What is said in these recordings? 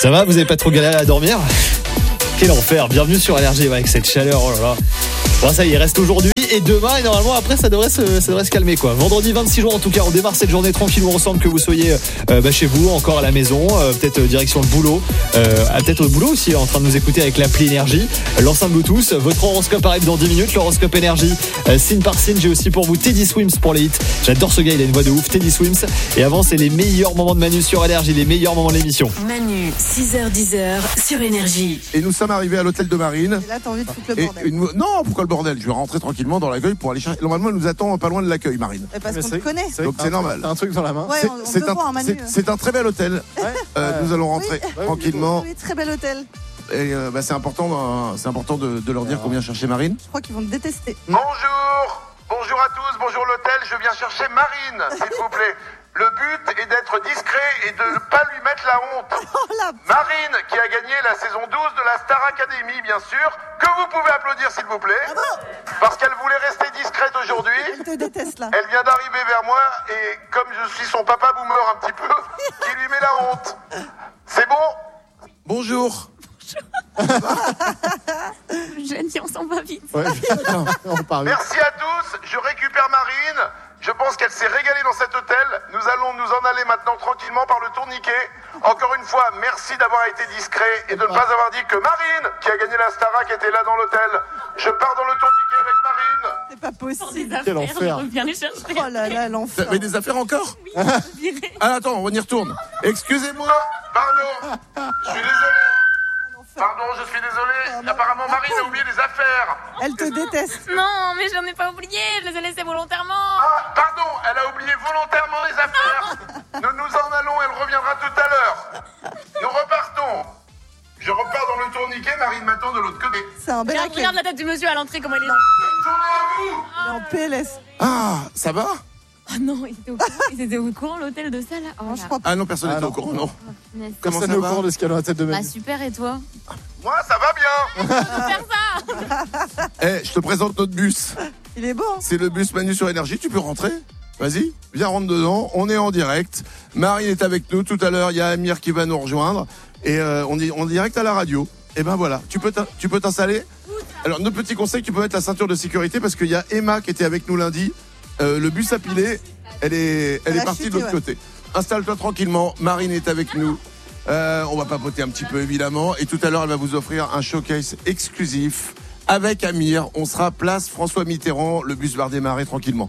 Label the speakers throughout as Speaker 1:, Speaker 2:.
Speaker 1: Ça va, vous avez pas trop galéré à dormir? Quel enfer, bienvenue sur Énergie avec cette chaleur, oh là là. Bon ça y est, il reste aujourd'hui et demain et normalement après ça devrait se calmer quoi. Vendredi 26 juin en tout cas, on démarre cette journée tranquillement ensemble, que vous soyez chez vous, encore à la maison, peut-être direction le boulot, peut-être au boulot aussi en train de nous écouter avec l'appli Énergie, l'enceinte Bluetooth. Votre horoscope arrive dans 10 minutes, l'horoscope Énergie, signe par signe. J'ai aussi pour vous Teddy Swims pour les hits. J'adore ce gars, il a une voix de ouf, Teddy Swims. Et avant c'est les meilleurs moments de Manu sur Énergie, les meilleurs moments de l'émission.
Speaker 2: Manu, 6h-10h sur Énergie.
Speaker 3: Et nous sommes arrivés à l'hôtel de Marine.
Speaker 4: Et là, t'as envie de foutre le bordel.
Speaker 3: Non, pourquoi le bordel? Je vais rentrer tranquillement dans l'accueil pour aller chercher. Normalement, elle nous attend pas loin de l'accueil, Marine.
Speaker 4: Et parce qu'on te connaît.
Speaker 3: Donc c'est normal.
Speaker 1: T'as un truc dans la main?
Speaker 4: Ouais, on te voit, Manu.
Speaker 3: C'est un très bel hôtel. Nous allons rentrer tranquillement.
Speaker 4: Oui, très bel hôtel.
Speaker 3: Et c'est important de leur dire qu'on vient chercher Marine.
Speaker 4: Je crois qu'ils vont te détester.
Speaker 3: Bonjour à tous, bonjour l'hôtel. Je viens chercher Marine, s'il vous plaît. Le but est d'être discret et de ne pas lui mettre la honte. Marine, qui a gagné la saison 12 de la Star Academy, bien sûr, que vous pouvez applaudir, s'il vous plaît. Parce qu'elle voulait rester discrète aujourd'hui.
Speaker 4: Elle te déteste là.
Speaker 3: Elle vient d'arriver vers moi et comme je suis son papa boomer un petit peu, qui lui met la honte. C'est bon? Bonjour.
Speaker 5: Jeanne, on s'en va vite.
Speaker 1: Ouais, on parle.
Speaker 3: Merci à tous, je récupère Marine. Je pense qu'elle s'est régalée dans cet hôtel. Nous allons nous en aller maintenant tranquillement par le tourniquet. Encore une fois, merci d'avoir été discret et de ne pas avoir dit que Marine, qui a gagné la Starac, était là dans l'hôtel. Je pars dans le tourniquet avec Marine.
Speaker 4: C'est pas possible.
Speaker 1: Quel enfer.
Speaker 5: Je reviens les chercher.
Speaker 4: Oh là là, l'enfer.
Speaker 3: Vous avez des affaires encore?
Speaker 5: Oui, viré.
Speaker 3: Ah, attends, on y retourne. Excusez-moi, pardon, je suis désolé. Pardon, je suis désolé. Apparemment, Marine a oublié des affaires.
Speaker 4: Elle te déteste.
Speaker 5: Non, mais j'en ai pas oublié. Je les ai laissés volontairement.
Speaker 3: Ah, pardon, elle a oublié volontairement les affaires. Nous nous en allons, elle reviendra tout à l'heure. Nous repartons. Je repars dans le tourniquet, Marine m'attend de l'autre côté.
Speaker 4: C'est un bel accueil.
Speaker 5: Regarde la tête du monsieur à l'entrée, comment il est.
Speaker 3: Tournez à vous.
Speaker 4: Il est en PLS.
Speaker 3: Ah, ça va?
Speaker 5: Oh non, ils étaient au courant, l'hôtel de ça là. Oh,
Speaker 4: Non,
Speaker 5: là.
Speaker 4: je crois pas.
Speaker 3: Ah non, personne n'était au courant, non.
Speaker 5: Punaise.
Speaker 3: Comment
Speaker 1: Personne
Speaker 3: ça
Speaker 1: n'est au
Speaker 3: va?
Speaker 1: courant de ce qu'il y a dans la tête de
Speaker 5: Bah
Speaker 1: Manu.
Speaker 5: super, et toi?
Speaker 3: Moi, ça va bien.
Speaker 5: Faire ça.
Speaker 3: Eh, je te présente notre bus.
Speaker 4: Il est beau. Hein.
Speaker 3: C'est le bus Manu sur Énergie, tu peux rentrer. Vas-y, viens, rentre dedans. On est en direct. Marine est avec nous. Tout à l'heure, il y a Amir qui va nous rejoindre. Et on est en direct à la radio. Et ben voilà, tu peux t'installer. Alors, notre petit conseil, tu peux mettre la ceinture de sécurité parce qu'il y a Emma qui était avec nous lundi. Le bus a pilé. Elle est partie de l'autre côté. Installe-toi tranquillement. Marine est avec nous. On va papoter un petit peu évidemment. Et tout à l'heure, elle va vous offrir un showcase exclusif. Avec Amir, on sera place François Mitterrand. Le bus va redémarrer tranquillement.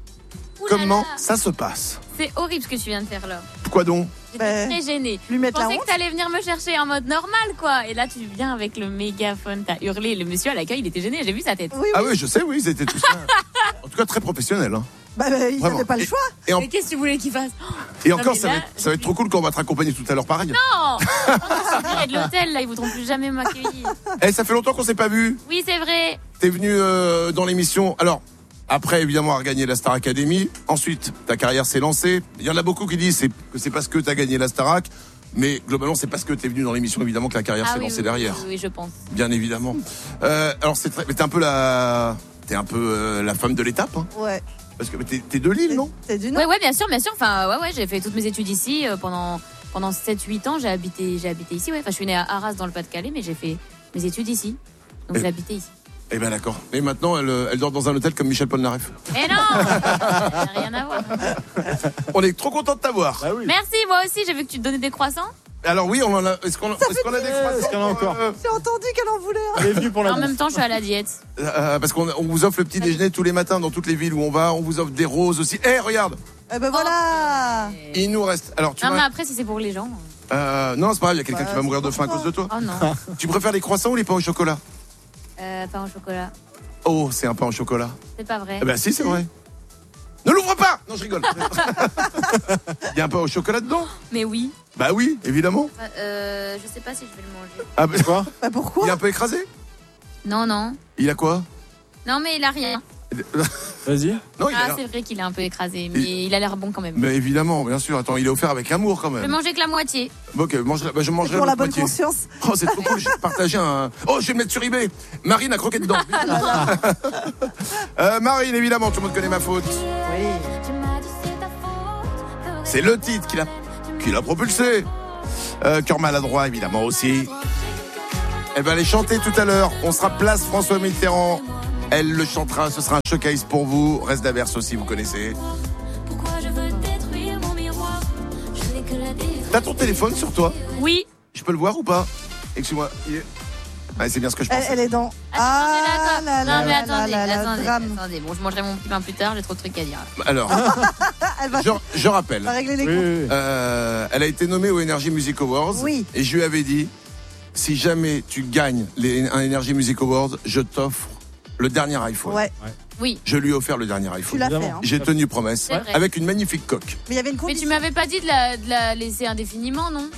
Speaker 5: Ouh là
Speaker 3: Comment
Speaker 5: là.
Speaker 3: ça se passe?
Speaker 5: C'est horrible ce que tu viens de faire là.
Speaker 3: Quoi donc?
Speaker 5: J'étais très gênée.
Speaker 4: Lui
Speaker 5: Je
Speaker 4: mettre la
Speaker 5: pensais
Speaker 4: honte.
Speaker 5: que t'allais venir me chercher en mode normal quoi. Et là tu viens avec le mégaphone, t'as hurlé. Le monsieur à l'accueil il était gêné, j'ai vu sa tête.
Speaker 4: Oui,
Speaker 3: Ah
Speaker 4: oui.
Speaker 3: oui, je sais, oui, ils étaient tous là. En tout cas, très professionnels. Hein.
Speaker 4: Il
Speaker 3: Vraiment.
Speaker 4: n'avait pas le choix.
Speaker 3: Et,
Speaker 5: Mais qu'est-ce que tu voulais qu'il fasse?
Speaker 3: et encore,
Speaker 5: mais
Speaker 3: ça,
Speaker 5: là,
Speaker 3: va être trop cool quand on va te raccompagner tout à l'heure pareil.
Speaker 5: Non. Je suis virée de l'hôtel là, ils voudront plus jamais m'accueillir.
Speaker 3: Eh, ça fait longtemps qu'on s'est pas vu.
Speaker 5: Oui c'est vrai.
Speaker 3: T'es venu dans l'émission. Alors, après, évidemment, à gagner la Star Academy. Ensuite, ta carrière s'est lancée. Il y en a beaucoup qui disent que c'est parce que t'as gagné la Starac. Mais globalement, c'est parce que t'es venu dans l'émission, évidemment, que la carrière s'est lancée derrière.
Speaker 5: Oui, je pense.
Speaker 3: Bien évidemment. Alors, mais t'es un peu la femme de l'étape. Hein,
Speaker 4: Ouais.
Speaker 3: parce que t'es de Lille, non?
Speaker 4: C'est du Nord.
Speaker 5: Ouais, bien sûr. Enfin, ouais, j'ai fait toutes mes études ici pendant 7-8 ans. J'ai habité ici. Ouais. Enfin, je suis née à Arras dans le Pas-de-Calais, mais j'ai fait mes études ici. Donc j'ai habité ici.
Speaker 3: Eh ben d'accord. Et maintenant, elle dort dans un hôtel comme Michel Polnareff.
Speaker 5: Mais non, ça n'a rien à voir.
Speaker 3: On est trop content de t'avoir.
Speaker 1: Bah oui.
Speaker 5: Merci, moi aussi. J'ai vu que tu te donnais des croissants.
Speaker 3: Alors oui, on en a. Est-ce qu'on a des croissants?
Speaker 1: Est-ce qu'il y en a encore?
Speaker 4: J'ai entendu qu'elle en voulait.
Speaker 1: Elle est venue pour la
Speaker 5: En même temps, je suis à la diète.
Speaker 3: Parce qu'on vous offre le petit déjeuner tous les matins dans toutes les villes où on va. On vous offre des roses aussi. Eh, regarde,
Speaker 4: Eh ben voilà.
Speaker 3: il nous reste. Alors tu
Speaker 5: Non, mais
Speaker 3: vois.
Speaker 5: après, si c'est pour les gens.
Speaker 3: Non, c'est pas grave. Il y a quelqu'un
Speaker 4: Bah,
Speaker 3: qui va mourir de
Speaker 4: c'est
Speaker 3: faim à
Speaker 4: pour
Speaker 3: cause de toi.
Speaker 5: Oh non.
Speaker 3: Tu préfères les croissants ou les pains au chocolat?
Speaker 5: Pain au chocolat.
Speaker 3: Oh, c'est un pain au chocolat.
Speaker 5: C'est pas vrai.
Speaker 3: Eh ben si, c'est vrai. Ne l'ouvre pas. Non, je rigole. Il y a un pain au chocolat dedans?
Speaker 5: Mais oui.
Speaker 3: Bah oui, évidemment.
Speaker 5: Je sais pas si je vais le manger.
Speaker 3: Ah bah,
Speaker 1: Quoi?
Speaker 4: Bah
Speaker 3: il est
Speaker 4: pourquoi?
Speaker 3: un peu écrasé?
Speaker 5: Non, non.
Speaker 3: Il a quoi?
Speaker 5: Non, mais il a rien.
Speaker 1: Vas-y.
Speaker 3: Non, il a
Speaker 5: Ah,
Speaker 3: l'air-
Speaker 5: c'est vrai qu'il est un peu écrasé, mais il a l'air bon quand même.
Speaker 3: Mais évidemment, bien sûr. Attends, il est offert avec amour quand
Speaker 5: Je vais
Speaker 3: même.
Speaker 5: manger que la moitié.
Speaker 3: Bon, ok, je mangerai
Speaker 4: Pour la
Speaker 3: l'autre
Speaker 4: bonne
Speaker 3: moitié.
Speaker 4: conscience.
Speaker 3: Oh, c'est trop cool, je vais partager un. Oh, je vais me mettre sur eBay. Marine a croqué dedans. Marine, évidemment, tout le monde connaît ma faute.
Speaker 4: Oui.
Speaker 3: C'est le titre qui l'a propulsé. Cœur maladroit, évidemment, aussi. Elle va aller chanter tout à l'heure. On sera place François Mitterrand. Elle le chantera, ce sera un showcase pour vous. Reste d'averse aussi, vous connaissez. T'as ton téléphone sur toi?
Speaker 5: Oui.
Speaker 3: Je peux le voir ou pas? Excuse-moi. Ouais, c'est bien ce que je pensais.
Speaker 4: Elle est dans.
Speaker 5: Non mais attendez,
Speaker 4: drame.
Speaker 5: attendez. Bon, je mangerai mon petit pain plus tard, j'ai trop de trucs à dire.
Speaker 3: Alors,
Speaker 4: Elle va
Speaker 3: je rappelle.
Speaker 4: régler les comptes.
Speaker 3: Elle a été nommée aux Energy Music Awards.
Speaker 4: Oui.
Speaker 3: Et je lui avais dit, si jamais tu gagnes un Energy Music Awards, je t'offre le dernier iPhone.
Speaker 4: Ouais,
Speaker 5: Oui.
Speaker 3: Je lui ai offert le dernier
Speaker 4: tu
Speaker 3: iPhone.
Speaker 4: l'as fait.
Speaker 1: Évidemment.
Speaker 4: Hein.
Speaker 3: J'ai tenu promesse
Speaker 5: C'est vrai.
Speaker 3: avec une magnifique coque.
Speaker 4: Mais il y avait une
Speaker 5: Mais
Speaker 4: condition.
Speaker 5: tu m'avais pas dit de la laisser indéfiniment, non?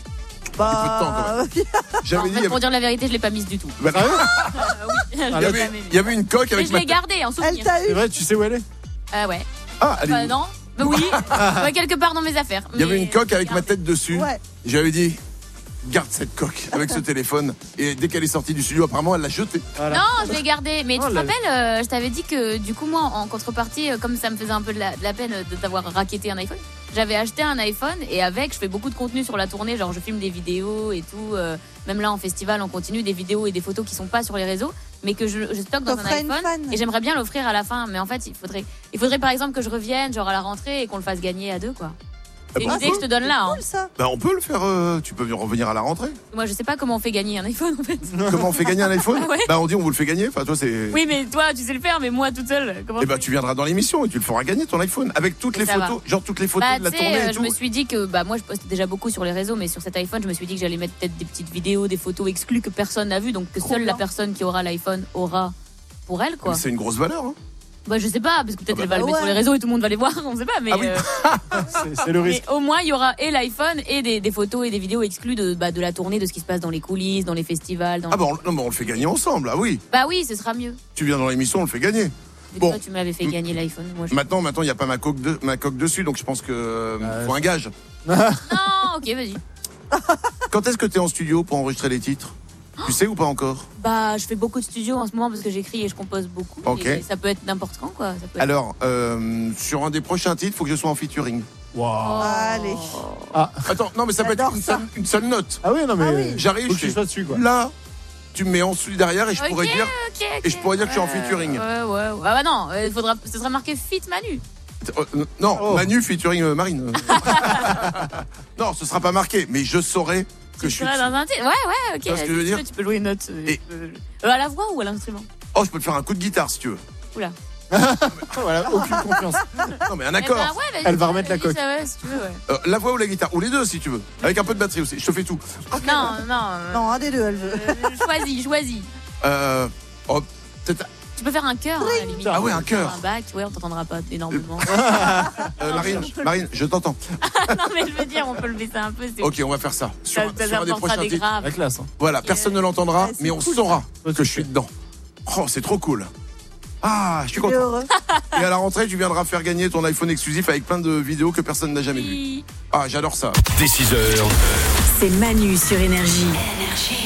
Speaker 3: Un J'avais
Speaker 5: En
Speaker 3: dit,
Speaker 5: fait, pour dire la vérité, je l'ai pas mise du tout.
Speaker 3: bah,
Speaker 5: Oui, je
Speaker 3: il y
Speaker 5: l'ai
Speaker 3: avait-
Speaker 5: jamais mise.
Speaker 3: il y avait une coque
Speaker 5: Mais
Speaker 3: avec
Speaker 5: je
Speaker 3: ma
Speaker 5: l'ai gardée en
Speaker 4: Elle
Speaker 5: souvenir.
Speaker 4: t'a
Speaker 1: C'est
Speaker 4: eu.
Speaker 1: vrai, tu sais où elle est?
Speaker 5: Ah ouais.
Speaker 3: Ah, elle est
Speaker 5: Bah
Speaker 3: où
Speaker 5: non. Bah oui. Ouais, quelque part dans mes affaires.
Speaker 3: Il y avait
Speaker 5: Mais
Speaker 3: une coque
Speaker 5: je l'ai
Speaker 3: avec ma
Speaker 5: gardée.
Speaker 3: tête dessus.
Speaker 4: Ouais.
Speaker 3: J'avais dit, garde cette coque avec ce téléphone. Et dès qu'elle est sortie du studio, apparemment, elle l'a jetée.
Speaker 1: Voilà.
Speaker 5: Non, je l'ai gardé. Mais
Speaker 1: Oh,
Speaker 5: tu te
Speaker 1: là-
Speaker 5: rappelles, je t'avais dit que du coup, moi, en contrepartie, comme ça me faisait un peu de la peine de t'avoir racketté un iPhone, j'avais acheté un iPhone et avec, je fais beaucoup de contenu sur la tournée. Genre, je filme des vidéos et tout. Même là, en festival, on continue des vidéos et des photos qui sont pas sur les réseaux, mais que je stocke dans un
Speaker 4: T'offrais une
Speaker 5: iPhone.
Speaker 4: fan.
Speaker 5: Et j'aimerais bien l'offrir à la fin. Mais en fait, il faudrait par exemple que je revienne, genre à la rentrée, et qu'on le fasse gagner à deux, quoi. C'est une
Speaker 3: bah,
Speaker 5: idée que je te donne là. Hein.
Speaker 4: Cool ça.
Speaker 3: Bah, on peut le faire. Tu peux revenir à la rentrée.
Speaker 5: Moi, je sais pas comment on fait gagner un iPhone, en fait.
Speaker 3: Comment on fait gagner un iPhone?
Speaker 5: Ah ouais.
Speaker 3: Bah, on dit, on vous le fait gagner. Enfin, toi, c'est.
Speaker 5: Oui, mais toi, tu sais le faire, mais moi, toute seule, comment
Speaker 3: Et
Speaker 5: je
Speaker 3: bah,
Speaker 5: fais
Speaker 3: tu viendras dans l'émission et tu le feras gagner ton iPhone avec toutes les
Speaker 5: Ça
Speaker 3: photos, genre toutes les photos
Speaker 5: Bah,
Speaker 3: de la
Speaker 5: tu sais,
Speaker 3: tournée et
Speaker 5: je
Speaker 3: tout.
Speaker 5: me suis dit que moi je postais déjà beaucoup sur les réseaux, mais sur cet iPhone, je me suis dit que j'allais mettre peut-être des petites vidéos, des photos exclues que personne n'a vues, donc que seule la personne qui aura l'iPhone aura pour elle, quoi.
Speaker 3: Mais c'est une grosse valeur. Hein.
Speaker 5: Bah, je sais pas, parce que peut-être
Speaker 3: Ah bah,
Speaker 5: elle va le mettre
Speaker 4: ouais.
Speaker 5: sur les réseaux et tout le monde va les voir, on sait pas, mais,
Speaker 3: Ah oui.
Speaker 1: C'est le
Speaker 5: mais
Speaker 1: risque.
Speaker 5: au moins il y aura et l'iPhone et des photos et des vidéos exclues de la tournée, de ce qui se passe dans les coulisses, dans les festivals.
Speaker 3: Ah bah, non, mais on le fait gagner ensemble. Ah oui.
Speaker 5: Bah oui, ce sera mieux.
Speaker 3: Tu viens dans l'émission, on le fait gagner.
Speaker 5: Vu que
Speaker 3: Bon.
Speaker 5: toi, tu m'avais fait gagner l'iPhone. Moi, je...
Speaker 3: Maintenant, il n'y a pas ma coque dessus, donc je pense que faut un gage.
Speaker 5: Non, ok, vas-y.
Speaker 3: Quand est-ce que tu es en studio pour enregistrer les titres? Tu sais ou pas encore?
Speaker 5: Bah, je fais beaucoup de studios en ce moment parce que j'écris et je compose beaucoup.
Speaker 3: Ok.
Speaker 5: Et ça peut être n'importe quand, quoi. Ça peut être...
Speaker 3: Alors, sur un des prochains titres, il faut que je sois en featuring.
Speaker 1: Waouh.
Speaker 4: Allez.
Speaker 3: Attends, non, mais ça peut être
Speaker 4: J'adore ça.
Speaker 3: une seule note.
Speaker 1: Ah oui, non, mais
Speaker 4: Ah oui.
Speaker 3: J'arrive,
Speaker 1: faut
Speaker 3: je
Speaker 1: que tu
Speaker 3: fais
Speaker 1: sois dessus, quoi.
Speaker 3: là, tu me mets en dessous derrière et je pourrais dire.
Speaker 5: Ok,
Speaker 3: Et je pourrais dire que je suis en featuring.
Speaker 5: Ouais. Ah bah non, ce sera marqué Fit Manu.
Speaker 3: Non,
Speaker 1: Oh.
Speaker 3: Manu featuring Marine. Non, ce sera pas marqué, mais je saurai que je suis.
Speaker 5: Dans un titre. Ouais, ok.
Speaker 3: Tu vois ce que je veux
Speaker 5: Si tu
Speaker 3: dire
Speaker 5: veux, tu peux jouer une note.
Speaker 3: Et-
Speaker 5: À la voix ou à l'instrument?
Speaker 3: Oh, je peux te faire un coup de guitare si tu veux.
Speaker 5: Oula.
Speaker 1: Voilà, aucune confiance.
Speaker 3: Non, mais un
Speaker 5: Eh
Speaker 3: accord.
Speaker 5: ben, ouais, vas-y,
Speaker 1: Elle va remettre la
Speaker 5: vas-y,
Speaker 1: coque.
Speaker 5: ça va, si tu veux, ouais.
Speaker 3: La voix ou la guitare, ou les deux si tu veux. Avec un peu de batterie aussi. Je te fais tout.
Speaker 5: Non.
Speaker 4: Non, un des deux, elle veut.
Speaker 5: Choisis.
Speaker 3: Oh, peut-être.
Speaker 5: Tu peux faire un cœur, hein, à la limite.
Speaker 3: Ah ouais, un cœur.
Speaker 5: Un bac, ouais, on t'entendra pas énormément.
Speaker 3: Marine, je t'entends.
Speaker 5: Non, mais je veux dire, on peut le baisser un peu. C'est
Speaker 3: Ok, on va faire ça. Sur un des
Speaker 5: apportera
Speaker 3: prochains
Speaker 5: des
Speaker 3: titres.
Speaker 5: graves.
Speaker 1: La classe. Hein.
Speaker 3: Voilà, personne ne l'entendra,
Speaker 4: Ouais, c'est
Speaker 3: mais on
Speaker 4: cool,
Speaker 3: saura
Speaker 1: ça.
Speaker 3: que je suis dedans. Oh, c'est trop cool. Ah, je suis
Speaker 4: Il est
Speaker 3: content.
Speaker 4: heureux.
Speaker 3: Et à la rentrée, tu viendras faire gagner ton iPhone exclusif avec plein de vidéos que personne n'a jamais vues.
Speaker 5: Oui.
Speaker 3: Ah, j'adore ça.
Speaker 2: Dès 6h, c'est Manu sur Énergie.